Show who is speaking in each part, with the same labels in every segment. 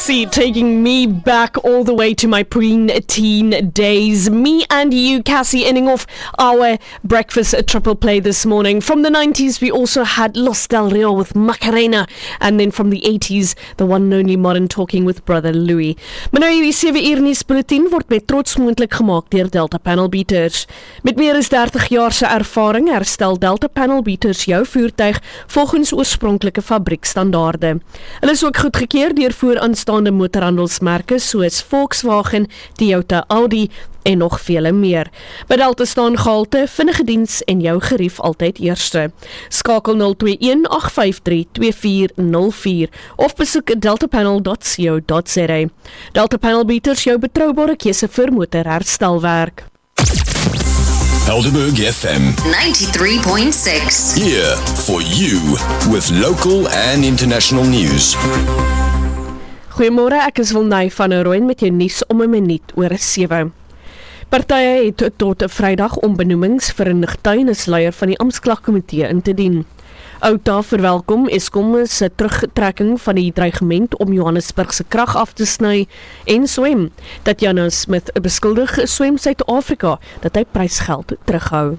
Speaker 1: See, taking me back all the way to my pre-teen days. Me and you, Cassie, ending off our breakfast triple play this morning. From the 90s, we also had Los Del Rio with Macarena. And then from the 80s, the one and only Modern Talking with Brother Louis. Maar nou hierdie 7 uur nuusbulletin word met trots moontlik gemaak deur Delta Panel Beaters. Met meer as 30 jaar se ervaring herstel Delta Panel Beaters jou voertuig volgens oorspronklike fabriekstandaarde. Hulle is ook goedgekeur deur vooraanstaande motorhandelsmerke soos Volkswagen, Toyota, Audi en nog vele meer. By Delta staan gehalte, vinnige diens en jou gerief altyd eerste. Skakel 021-853-2404 of besoek deltapanel.co.za. Delta Panel Beaters, jou betroubare keuse vir motorherstelwerk.
Speaker 2: Helderberg FM
Speaker 3: 93.6.
Speaker 2: here for you with local and international news.
Speaker 1: Goeiemôre, ek is Wilnay van Rooyen met jou nuus om 'n minuut oor 7. Partye het tot Vrydag om benoemings vir 'n getuienisleier van die Amptklagkomitee in te dien. Outa verwelkom Eskom se terugtrekking van die dreigement om Johannesburg se krag af te sny en Swem. Tatjana Smith beskuldig Swem Suid-Afrika dat hy prysgeld terughou.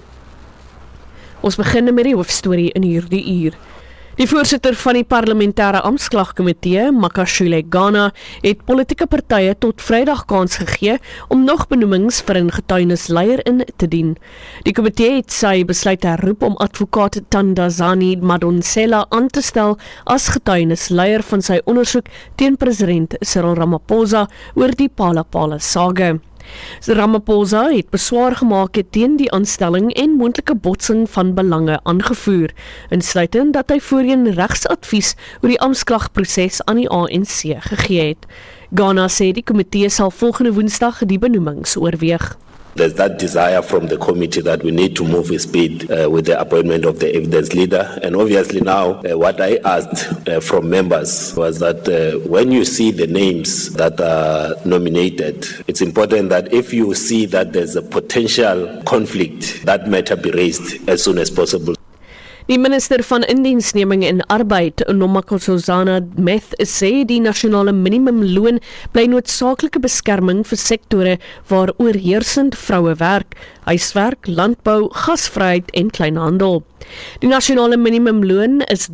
Speaker 1: Ons begin met die hoofstorie in hierdie uur. Die voorsitter van die parlementêre Amptklagkomitee, Makashule Ghana, het politieke partye tot Vrydag kans gegee om nog benoemings vir 'n getuienisleier in te dien. Die komitee het sy besluit herroep om advokaat Thandazani Madonsela aan te stel as getuienisleier van sy ondersoek teen president Cyril Ramaphosa oor die Phala-Phala saga. Ramaphosa het beswaar gemaak teen die aanstelling en moontlike botsing van belange aangevoer, insluitend dat hy voorheen regsadvies oor die amptklagproses aan die ANC gegee het. Ghana sê die komitee sal volgende Woensdag die benoemings oorweeg.
Speaker 4: There's that desire from the committee that we need to move with speed with the appointment of the evidence leader. And obviously now, what I asked from members was that when you see the names that are nominated, it's important that if you see that there's a potential conflict, that matter be raised as soon as possible.
Speaker 1: Die minister van Indiensneming en Arbeid, Nomakosazana Meth, sê die nasionale minimumloon bly noodsaaklike beskerming vir sektore waar oorheersend vroue werk, huiswerk, landbou, gasvryheid en kleinhandel. Die nasionale minimumloon is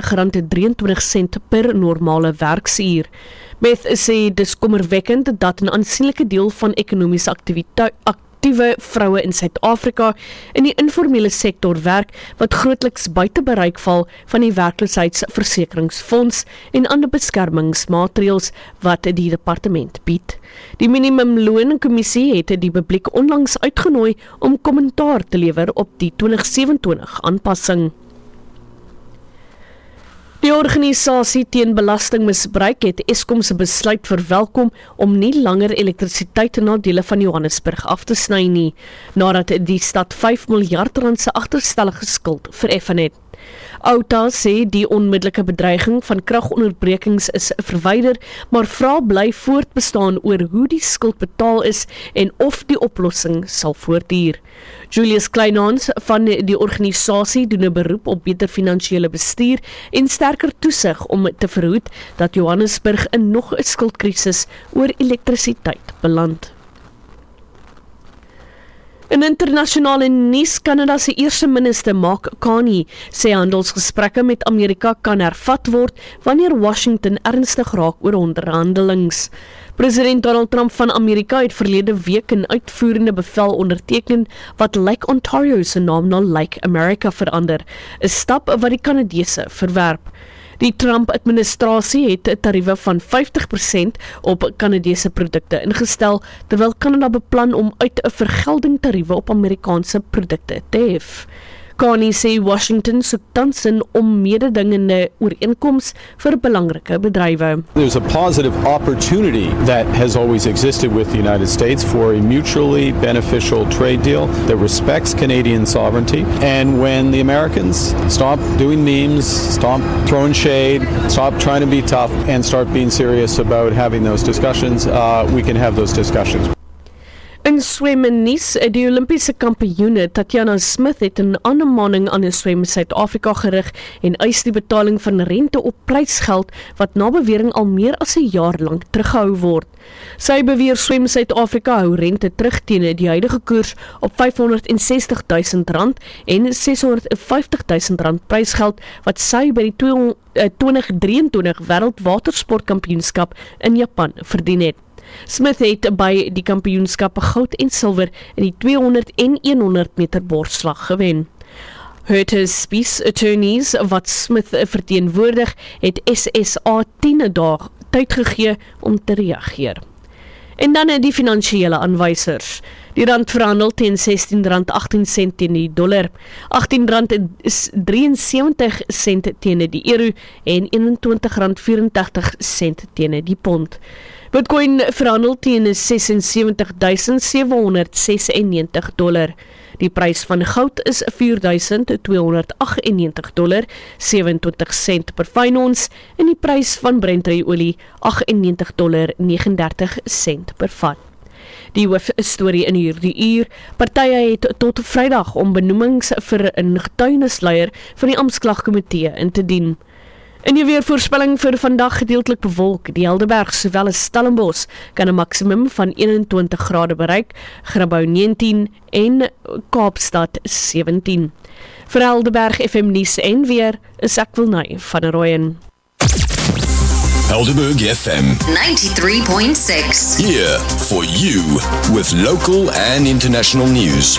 Speaker 1: R30.23 per normale werksuur. Meth sê dis kommerwekkend dat 'n aansienlike deel van ekonomiese aktiwiteite vroue in Suid-Afrika in die informele sektor werk wat grootliks buite bereik val van die werkloosheidsversekeringsfonds en ander beskermingsmaatreëls wat die departement bied. Die minimumloonkommissie het die publiek onlangs uitgenooi om kommentaar te lewer op die 2027 aanpassing. Die organisasie teen belastingmisbruik het Eskom se besluit verwelkom om nie langer elektrisiteit na dele van Johannesburg af te sny nie, nadat die stad R5 miljard se agterstallige skuld vereffen het. Outa sê die onmiddellike bedreiging van kragonderbrekings is verwyder, maar vrae bly voortbestaan oor hoe die skuld betaal is en of die oplossing sal voortduur. Julius Kleinhans van die organisasie doen 'n beroep op beter finansiële bestuur en sterker toesig om te verhoed dat Johannesburg in nog 'n skuldkrisis oor elektrisiteit beland. In internasionale nuus, Kanada se eerste minister Mark Carney sê handelsgesprekke met Amerika kan hervat word wanneer Washington ernstig raak oor onderhandelings. President Donald Trump van Amerika het verlede week 'n uitvoerende bevel onderteken wat Lake Ontario se naam na Lake America verander, 'n stap wat die Kanadese verwerp. Die Trump-administrasie het tariewe van 50% op Kanadese produkte ingestel, terwyl Kanada beplan om uit 'n vergelding tariewe op Amerikaanse produkte te hef. Carney sê Washington soek tans in om mededingende ooreenkoms vir belangrike bedrywe.
Speaker 5: There's a positive opportunity that has always existed with the United States for a mutually beneficial trade deal that respects Canadian sovereignty. And when the Americans stop doing memes, stop throwing shade, stop trying to be tough, and start being serious about having those discussions, we can have those discussions.
Speaker 1: In swem in Nice, die Olympiese kampioene Tatjana Smith het 'n aanmaning aan die swem Suid-Afrika gerig en eis die betaling van rente op prysgeld wat na bewering al meer as 'n jaar lank teruggehou word. Sy beweer swem Suid-Afrika hou rente terug teen die huidige koers op R560,000 en R650,000 prysgeld wat sy by die 2023 Wêreldwatersportkampioenskap in Japan verdien het. Smith het by die kampioenskappe goud en silwer in die 200 en 100 meter borsslag gewen. Hurters Spies attorneys wat Smith verteenwoordig het SSA 10 dae tyd gegee om te reageer. En dan die finansiële aanwysers. Die rand verhandel teen R16.18 teen die dollar, R18.73 teen die euro en R21.84 teen die pond. Bitcoin verhandel teen $76,796. Die prys van goud is $4,298,27 per fyn ons en die prys van Brent-olie $98,39 per vat. Die hoofstorie in hierdie uur, partye het tot Vrydag om benoemings vir 'n getuienisleier van die Amptklagkomitee in te dien. In die weervoorspelling vir vandag gedeeltelik bewolk, die Helderberg sowel as Stellenbosch kan 'n maksimum van 21 grade bereik, Grabouw 19 en Kaapstad 17. Vir Helderberg FM nuus en weer is ek Wilnay van der Rooyen.
Speaker 2: Helderberg FM
Speaker 3: 93.6.
Speaker 2: here for you with local and international news.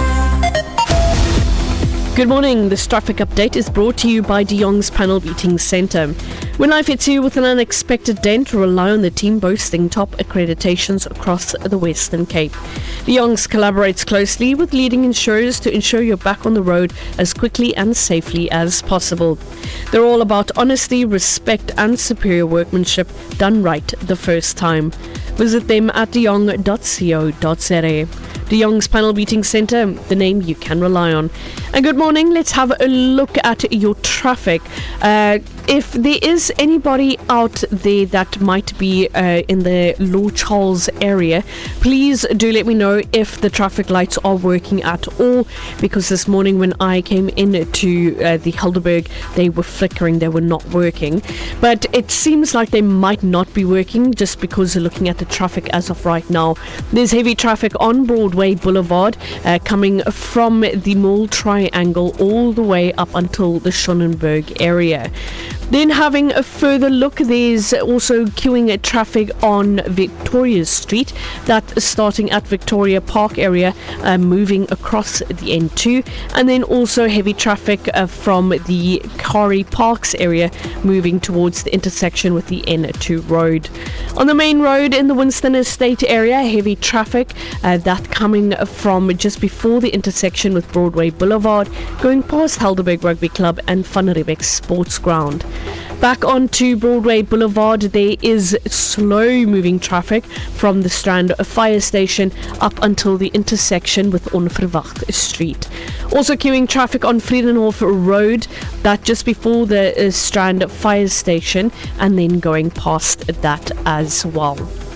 Speaker 1: Good morning. This traffic update is brought to you by De Jong's Panel Beating Centre. When life hits you with an unexpected dent, rely on the team boasting top accreditations across the Western Cape. De Jong's collaborates closely with leading insurers to ensure you're back on the road as quickly and safely as possible. They're all about honesty, respect and superior workmanship done right the first time. Visit them at deyong.co.za. De Jong's Panel Beating Centre, the name you can rely on. And good morning, let's have a look at your traffic. If there is anybody out there that might be in the Lord Charles area, please do let me know if the traffic lights are working at all, because this morning when I came in to the Helderberg, they were flickering, they were not working. But it seems like they might not be working just because looking at the traffic as of right now. There's heavy traffic on Broadway Boulevard coming from the Mall Triangle all the way up until the Schonenberg area. Then having a further look, there's also queuing traffic on Victoria Street, that is starting at Victoria Park area, moving across the N2, and then also heavy traffic from the Kari Parks area, moving towards the intersection with the N2 road. On the main road in the Winston Estate area, heavy traffic, that coming from just before the intersection with Broadway Boulevard, going past Helderberg Rugby Club and Van Riebeeck Sports Ground. Back onto Broadway Boulevard, there is slow moving traffic from the Strand Fire Station up until the intersection with Onverwacht Street. Also queuing traffic on Friedenhof Road, that just before the Strand Fire Station, and then going past that as well.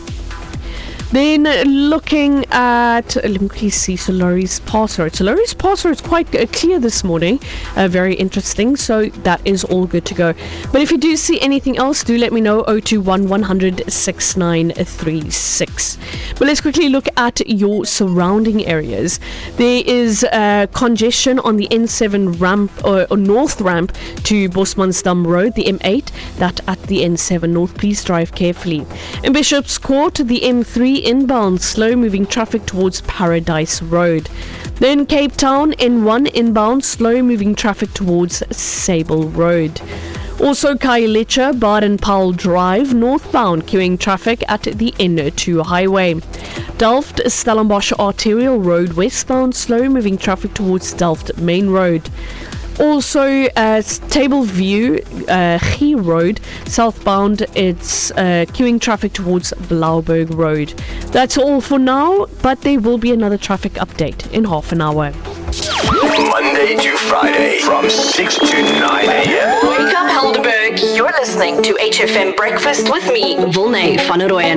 Speaker 1: Then looking at, let me quickly see, Solari's Pass Road. Solari's Pass Road is quite clear this morning, very interesting, so that is all good to go. But if you do see anything else, do let me know, 021 100 6936. But let's quickly look at your surrounding areas. There is congestion on the N7 ramp, or north ramp to Bosmansdam Road, the M8, that at the N7 North. Please drive carefully. In Bishop's Court, the M3 inbound, slow moving traffic towards Paradise Road. Then Cape Town, N1 inbound, slow moving traffic towards Sable Road. Also Khayelitsha, Baden-Powell Drive, northbound, queuing traffic at the N2 highway. Delft, Stellenbosch Arterial Road, westbound, slow moving traffic towards Delft Main Road. Also, Table View, G Road, southbound, it's queuing traffic towards Blauberg Road. That's all for now, but there will be another traffic update in half an hour.
Speaker 2: Monday to Friday from 6 to 9 a.m.
Speaker 3: Wake up, Helderberg. You're listening to HFM Breakfast with me, Wilnay van der Rooyen.